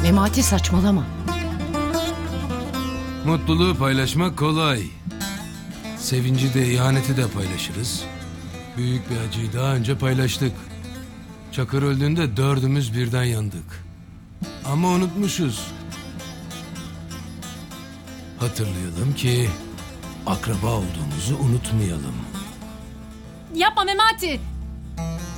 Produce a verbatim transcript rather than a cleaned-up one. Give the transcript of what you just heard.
Memati saçmalama. Mutluluğu paylaşmak kolay. Sevinci de ihaneti de paylaşırız. Büyük bir acıyı daha önce paylaştık. Çakır öldüğünde dördümüz birden yandık. Ama unutmuşuz. Hatırlayalım ki akraba olduğumuzu unutmayalım. Yapma Memati.